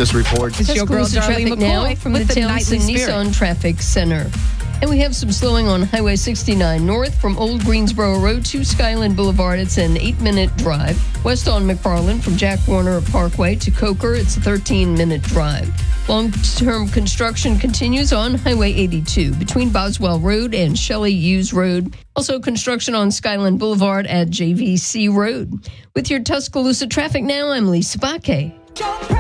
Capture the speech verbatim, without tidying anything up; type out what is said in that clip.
this report. It's your girl, Tuscaloosa Darlene traffic now McCoy, from with the the Townsend Nightly Spirit. Nissan Traffic Center. And we have some slowing on Highway sixty-nine north from Old Greensboro Road to Skyland Boulevard. It's an eight-minute drive. West on McFarland from Jack Warner Parkway to Coker. It's a thirteen-minute drive. Long-term construction continues on Highway eighty-two between Boswell Road and Shelley Hughes Road. Also construction on Skyland Boulevard at J V C Road. With your Tuscaloosa traffic now, I'm Lisa Baque.